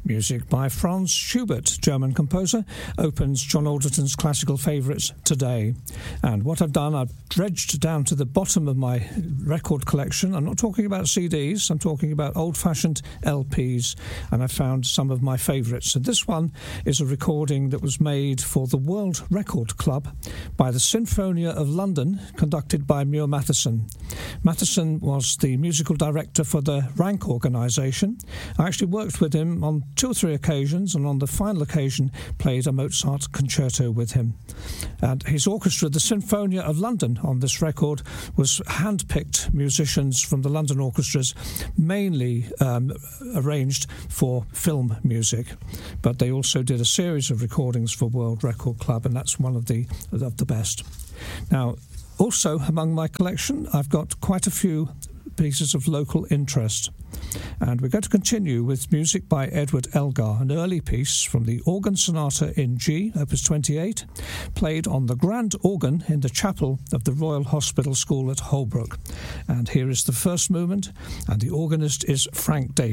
Music by Franz Schubert, German composer, opens John Alderton's classical favourites today. And what I've done, I've dredged down to the bottom of my record collection. I'm not talking about CDs, I'm talking about old-fashioned LPs, and I found some of my favourites. And this one is a recording that was made for the World Record Club by the Sinfonia of London, conducted by Muir Matheson. Matheson was the musical director for the Rank organisation. I actually worked with him on 2 or 3 occasions, and on the final occasion played a Mozart concerto with him. And his orchestra, the Sinfonia of London, on this record was hand-picked musicians from the London orchestras, mainly arranged for film music. But they also did a series of recordings for World Record Club, and that's one of the best. Now, also among my collection, I've got quite a few pieces of local interest. And we're going to continue with music by Edward Elgar, an early piece from the Organ Sonata in G, Opus 28, played on the grand organ in the chapel of the Royal Hospital School at Holbrook. And here is the first movement, and the organist is Frank Davis.